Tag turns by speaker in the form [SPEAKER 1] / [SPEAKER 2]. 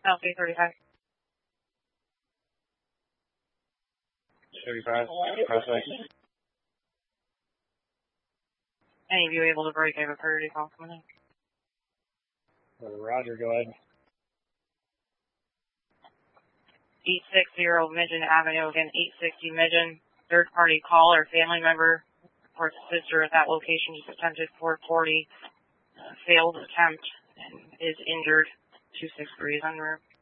[SPEAKER 1] LC 35.
[SPEAKER 2] 35, prospect.
[SPEAKER 1] Any of you able to break? I have a priority call coming in.
[SPEAKER 2] Roger, go ahead.
[SPEAKER 1] 860 Midgeon Avenue, again, 860 Midgeon. Third party caller, family member, or sister at that location just attempted 440, failed attempt, and is injured. 263 is en route.